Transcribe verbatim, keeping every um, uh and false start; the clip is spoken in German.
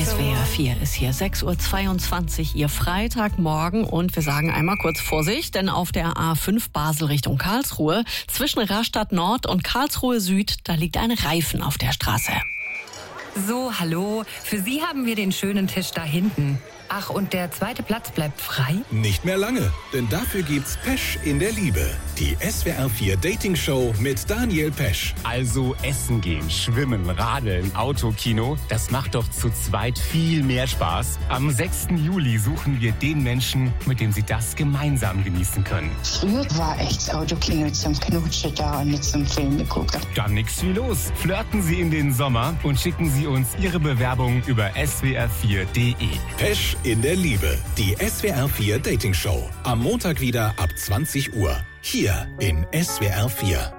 S W R vier ist hier, sechs Uhr zweiundzwanzig, Ihr Freitagmorgen. Und wir sagen einmal kurz Vorsicht, denn auf der A fünf Basel Richtung Karlsruhe, zwischen Rastatt Nord und Karlsruhe Süd, da liegt ein Reifen auf der Straße. So, hallo. Für Sie haben wir den schönen Tisch da hinten. Ach, und der zweite Platz bleibt frei? Nicht mehr lange, denn dafür gibt's Pesch in der Liebe. Die S W R vier Dating Show mit Daniel Pesch. Also essen gehen, schwimmen, radeln, Autokino, das macht doch zu zweit viel mehr Spaß. Am sechsten Juli suchen wir den Menschen, mit dem Sie das gemeinsam genießen können. Früher war echt das Autokino zum Knutschen da und nicht zum Film gucken. Dann nix wie los. Flirten Sie in den Sommer und schicken Sie uns Ihre Bewerbung über S W R vier Punkt D E. Pesch in der Liebe. Die S W R vier Dating Show. Am Montag wieder ab zwanzig Uhr. Hier in S W R vier.